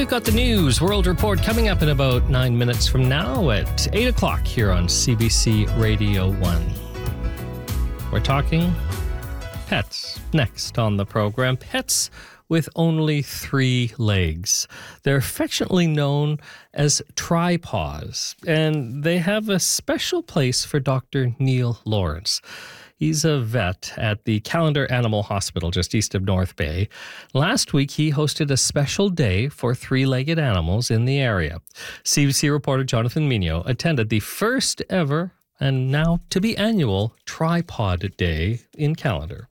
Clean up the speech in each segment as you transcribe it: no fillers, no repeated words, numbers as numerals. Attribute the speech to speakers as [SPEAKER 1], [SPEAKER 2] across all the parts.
[SPEAKER 1] we've got the news, World Report, coming up in about 9 minutes from now at 8 o'clock here on CBC Radio 1. We're talking pets next on the program. Pets with only 3 legs. They're affectionately known as tripods, and they have a special place for Dr. Neil Lawrence. He's a vet at the Callender Animal Hospital just east of North Bay. Last week, he hosted a special day for 3-legged animals in the area. CBC reporter Jonathan Minio attended the first ever and now to be annual Tripod Day in Callender.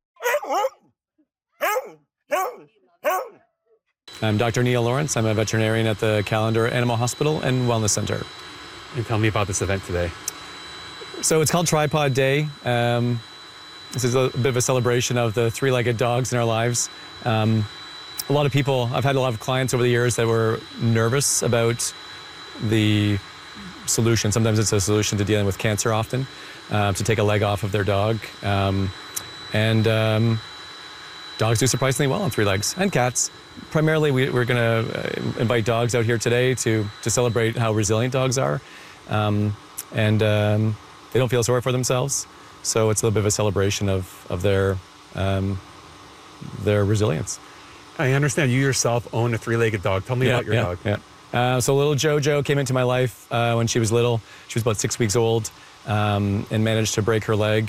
[SPEAKER 2] I'm Dr. Neil Lawrence. I'm a veterinarian at the Callender Animal Hospital and Wellness Center.
[SPEAKER 3] And tell me about this event today.
[SPEAKER 2] So it's called Tripod Day. This is a bit of a celebration of the 3-legged dogs in our lives. A lot of people, I've had a lot of clients over the years that were nervous about the solution. Sometimes it's a solution to dealing with cancer often, to take a leg off of their dog. Dogs do surprisingly well on 3 legs, and cats. Primarily, we're going to invite dogs out here today to celebrate how resilient dogs are. They don't feel sorry for themselves, so it's a little bit of a celebration of their resilience.
[SPEAKER 3] I understand you yourself own a 3-legged dog. Tell me about your dog.
[SPEAKER 2] Yeah. So little Jojo came into my life when she was little. She was about 6 weeks old and managed to break her leg.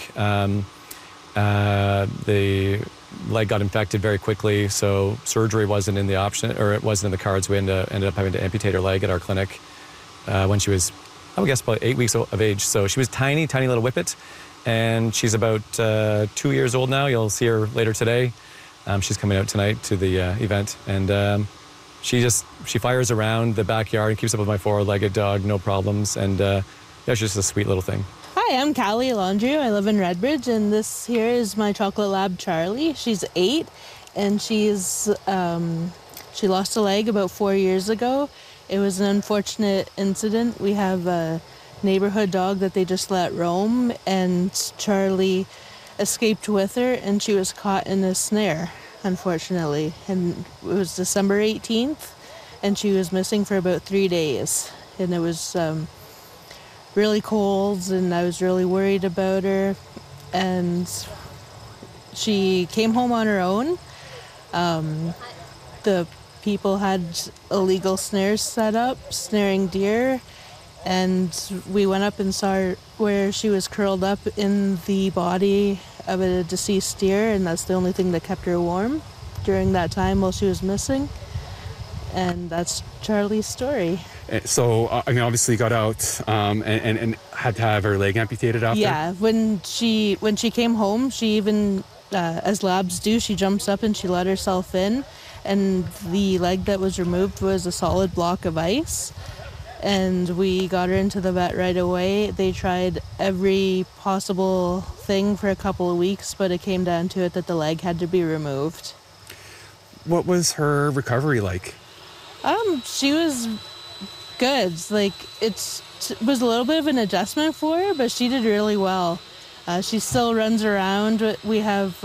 [SPEAKER 2] The leg got infected very quickly, so surgery wasn't in the option, or it wasn't in the cards. We ended up having to amputate her leg at our clinic when she was, I would guess, about 8 weeks of age. So she was tiny little whippet, and she's about 2 years old now. You'll see her later today. She's coming out tonight to the event, and she fires around the backyard and keeps up with my 4-legged dog, no problems, and she's just a sweet little thing.
[SPEAKER 4] Hi, I'm Callie Landry. I live in Redbridge, and this here is my chocolate lab, Charlie. She's 8, and she lost a leg about 4 years ago. It was an unfortunate incident. We have a neighborhood dog that they just let roam, and Charlie escaped with her, and she was caught in a snare, unfortunately. And it was December 18th, and she was missing for about 3 days. And it was really cold, and I was really worried about her. And she came home on her own. The people had illegal snares set up, snaring deer, and we went up and saw where she was curled up in the body of a deceased deer, and that's the only thing that kept her warm during that time while she was missing. And that's Charlie's story.
[SPEAKER 3] So, obviously you got out and had to have her leg amputated after?
[SPEAKER 4] Yeah, when she came home, she even, as labs do, she jumps up and she let herself in, and the leg that was removed was a solid block of ice. And we got her into the vet right away. They tried every possible thing for a couple of weeks, but it came down to it that the leg had to be removed.
[SPEAKER 3] What was her recovery like?
[SPEAKER 4] She was good. Like, it was a little bit of an adjustment for her, but she did really well. She still runs around. We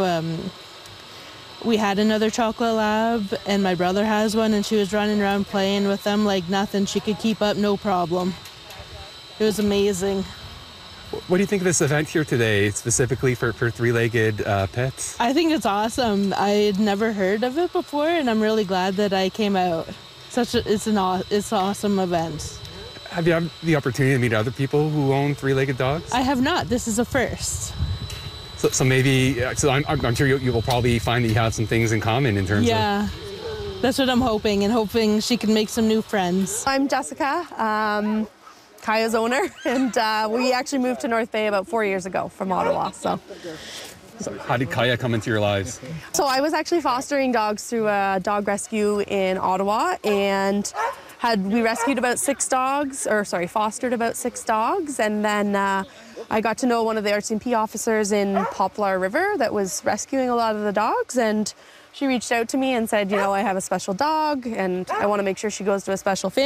[SPEAKER 4] had another chocolate lab, and my brother has one, and she was running around playing with them like nothing. She could keep up, no problem. It was amazing.
[SPEAKER 3] What do you think of this event here today, specifically for 3-legged pets?
[SPEAKER 4] I think it's awesome. I had never heard of it before, and I'm really glad that I came out. It's an awesome event.
[SPEAKER 3] Have you had the opportunity to meet other people who own 3-legged dogs?
[SPEAKER 4] I have not. This is a first.
[SPEAKER 3] So maybe, I'm sure you will probably find that you have some things in common in terms of...
[SPEAKER 4] Yeah, that's what I'm hoping, and hoping she can make some new friends.
[SPEAKER 5] I'm Jessica, Kaya's owner, and we actually moved to North Bay about 4 years ago from Ottawa. So
[SPEAKER 3] how did Kaya come into your lives?
[SPEAKER 5] So I was actually fostering dogs through a dog rescue in Ottawa, and we rescued about 6 dogs, fostered about 6 dogs, and then I got to know one of the RCMP officers in Poplar River that was rescuing a lot of the dogs, and she reached out to me and said, I have a special dog, and I want to make sure she goes to a special family.